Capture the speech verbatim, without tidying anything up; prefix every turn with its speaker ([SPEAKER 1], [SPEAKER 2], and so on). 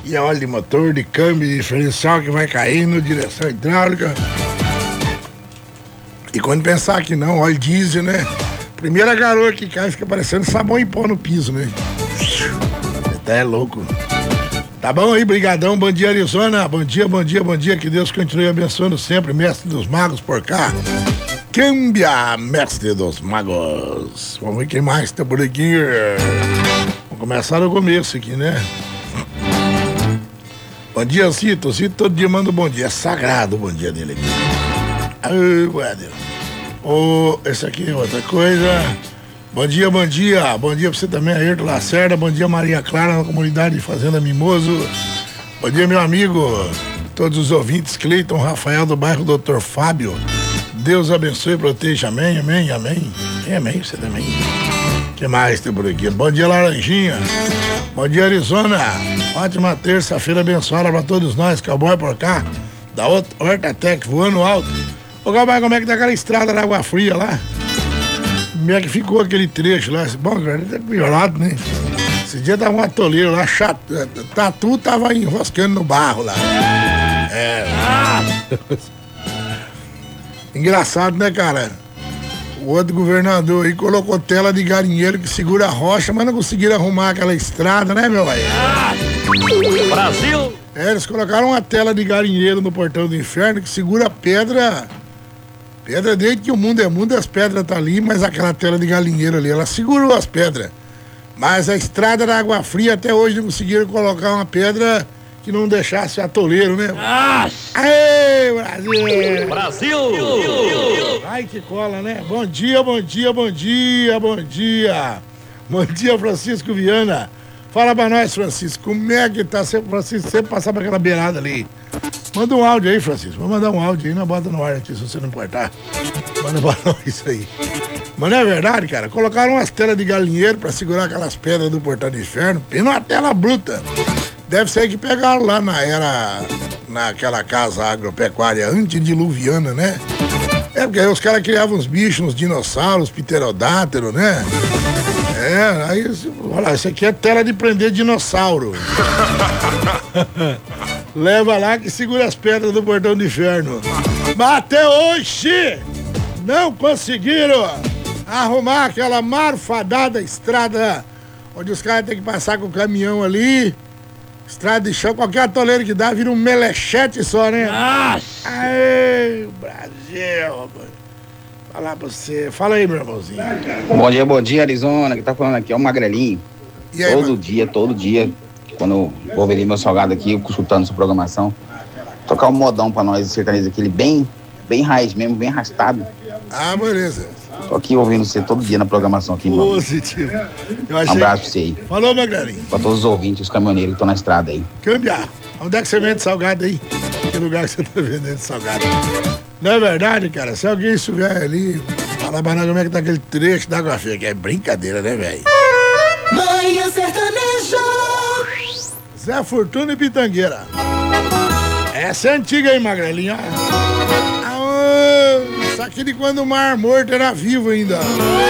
[SPEAKER 1] E óleo de motor, de câmbio, de diferencial que vai caindo, direção hidráulica. E quando pensar que não, óleo diesel, né? Primeira garoa que cai fica parecendo sabão em pó no piso, né? Até é louco. Tá bom aí, brigadão, bom dia Arizona, bom dia, bom dia, bom dia, que Deus continue abençoando sempre, mestre dos magos por cá. Câmbia, mestre dos magos. Vamos ver quem mais tá por aqui. Vamos começar no começo aqui, né? Bom dia, Cito, Cito todo dia manda um bom dia, é sagrado o bom dia dele aqui. Ai, guarda. Oh, esse aqui é outra coisa. Bom dia, bom dia. Bom dia pra você também, Ayrton Lacerda. Bom dia, Maria Clara, na comunidade de Fazenda Mimoso. Bom dia, meu amigo. Todos os ouvintes, Cleiton Rafael, do bairro doutor Fábio. Deus abençoe e proteja. Amém, amém, amém. É, amém, você também. O que mais tem por aqui? Bom dia, Laranjinha. Bom dia, Arizona. Ótima terça-feira abençoada pra todos nós. Cowboy por cá, da Hortatec, voando alto. Ô, Cowboy, como é que tá aquela estrada da Água Fria lá? Como é que ficou aquele trecho lá? Bom, cara, tá piorado, né? Esse dia tava um atoleiro lá, chato. Tatu tava enroscando no barro lá. É. Engraçado, né, cara? O outro governador aí colocou tela de galinheiro que segura a rocha, mas não conseguiram arrumar aquela estrada, né, meu velho?
[SPEAKER 2] Brasil!
[SPEAKER 1] É, eles colocaram uma tela de galinheiro no portão do inferno que segura a pedra. Pedra, desde que o mundo é mundo, as pedras tá ali, mas aquela tela de galinheiro ali, ela segurou as pedras. Mas a estrada da Água Fria até hoje não conseguiram colocar uma pedra que não deixasse atoleiro, né?
[SPEAKER 2] Ah!
[SPEAKER 1] Aê, Brasil!
[SPEAKER 2] Brasil!
[SPEAKER 1] Ai, que cola, né? Bom dia, bom dia, bom dia, bom dia. Bom dia, Francisco Viana. Fala pra nós, Francisco, como é que tá? Sempre, Francisco, sempre passar pra aquela beirada ali. Manda um áudio aí, Francisco. Vou mandar um áudio aí, não bota no ar aqui, se você não importar. Manda pra nós isso aí. Mas não é verdade, cara? Colocaram umas telas de galinheiro pra segurar aquelas pedras do portão do inferno. E numa tela bruta. Deve ser que pegaram lá na era, naquela casa agropecuária antediluviana, né? É, porque aí os caras criavam uns bichos, uns dinossauros, pterodáteros, né? É, aí, olha lá, isso aqui é tela de prender dinossauro. Leva lá que segura as pedras do portão do inferno. Mas até hoje não conseguiram arrumar aquela marfadada estrada onde os caras têm que passar com o caminhão ali. Estrada de chão, qualquer atoleiro que dá, vira um melechete só, né?
[SPEAKER 2] Nossa!
[SPEAKER 1] Aê, Brasil, rapaz. Falar pra você. Fala aí, meu irmãozinho.
[SPEAKER 3] Bom dia, bom dia, Arizona. Que tá falando aqui é o Magrelinho.
[SPEAKER 1] E aí,
[SPEAKER 3] todo
[SPEAKER 1] mano?
[SPEAKER 3] dia, todo dia, quando eu vou ver meu salgado aqui, eu escutando sua programação, tocar um modão pra nós, sertanejo aquele bem, bem raiz mesmo, bem arrastado.
[SPEAKER 1] Ah, beleza.
[SPEAKER 3] Tô aqui ouvindo você todo dia na programação aqui, mano.
[SPEAKER 1] Positivo. Eu
[SPEAKER 3] Um
[SPEAKER 1] achei...
[SPEAKER 3] abraço pra você aí.
[SPEAKER 1] Falou, Magrelinho.
[SPEAKER 3] Pra todos os ouvintes, os caminhoneiros que estão na estrada aí.
[SPEAKER 1] Câmbia. Onde é que você vende salgado aí? Que lugar que você tá vendendo salgado? Não é verdade, cara? Se alguém estiver ali, fala pra nós como é que tá aquele trecho da Água Fria, que é brincadeira, né, velho?
[SPEAKER 4] Manhã Sertaneja.
[SPEAKER 1] Zé Fortuna e Pitangueira. Essa é antiga aí, Magrelinho. Ah, isso aqui de quando o Mar Morto era vivo ainda.